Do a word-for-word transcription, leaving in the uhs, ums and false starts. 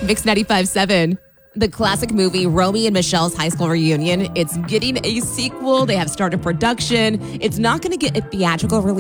Mix ninety-five point seven. The classic movie Romy and Michelle's High School Reunion, it's getting a sequel. They have started production. It's not going to get a theatrical release